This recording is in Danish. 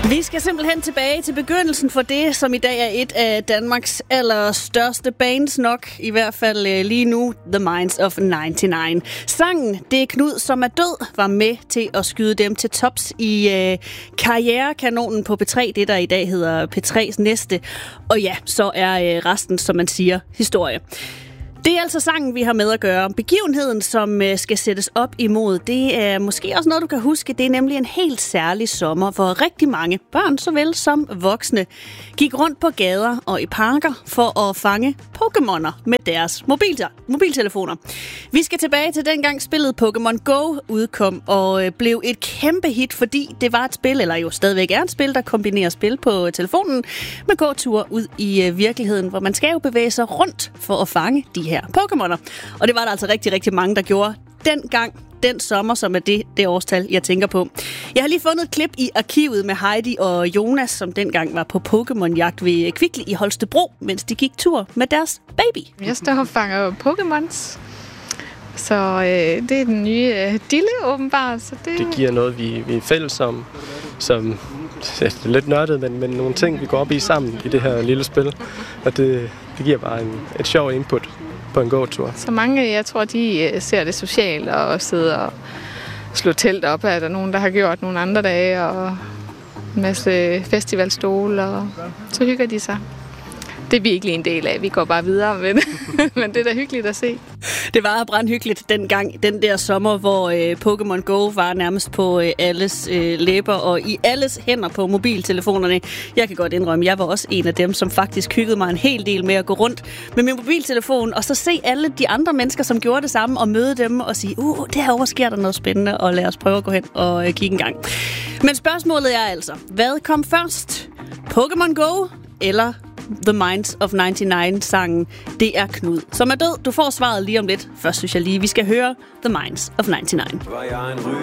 Vi skal simpelthen tilbage til begyndelsen for det, som i dag er et af Danmarks allerstørste bands nok, i hvert fald lige nu, The Minds of 99. Sangen, Det er Knud, som er død, var med til at skyde dem til tops i karrierekanonen på P3, det der i dag hedder P3's næste. Og ja, så er resten, som man siger, historie. Det er altså sangen, vi har med at gøre. Begivenheden, som skal sættes op imod, det er måske også noget, du kan huske. Det er nemlig en helt særlig sommer, hvor rigtig mange børn, såvel som voksne, gik rundt på gader og i parker for at fange Pokémoner med deres mobiltelefoner. Vi skal tilbage til dengang spillet Pokémon Go udkom og blev et kæmpe hit, fordi det var et spil, eller jo stadigvæk er et spil, der kombinerer spil på telefonen med gåtur ud i virkeligheden, hvor man skal jo bevæge sig rundt for at fange de her Pokémoner. Og det var der altså rigtig, rigtig mange, der gjorde dengang, den sommer, som er det årstal, jeg tænker på. Jeg har lige fundet et klip i arkivet med Heidi og Jonas, som dengang var på Pokémon-jagt ved Kvickly i Holstebro, mens de gik tur med deres baby. Jeg står og fanger Pokémons, så det er den nye dille åbenbart. Så det giver noget, vi er fælles om, som det er lidt nørdet, men nogle ting, vi går op i sammen i det her lille spil. Og det giver bare et sjov input på en gåtur. Så mange, jeg tror, de ser det socialt og sidder og slår telt op. Er der nogen, der har gjort nogle andre dage, og en masse festivalstole, og så hygger de sig. Det er vi ikke lige en del af. Vi går bare videre, men det er da hyggeligt at se. Det var brandhyggeligt dengang, den der sommer, hvor Pokémon Go var nærmest på alles læber og i alles hænder på mobiltelefonerne. Jeg kan godt indrømme, jeg var også en af dem, som faktisk hyggede mig en hel del med at gå rundt med min mobiltelefon, og så se alle de andre mennesker, som gjorde det samme, og møde dem og sige, derovre sker der noget spændende, og lad os prøve at gå hen og kigge en gang. Men spørgsmålet er altså, hvad kom først? Pokémon Go eller The Minds of 99-sangen Det er Knud, som er død? Du får svaret lige om lidt. Først synes jeg lige, vi skal høre The Minds of 99.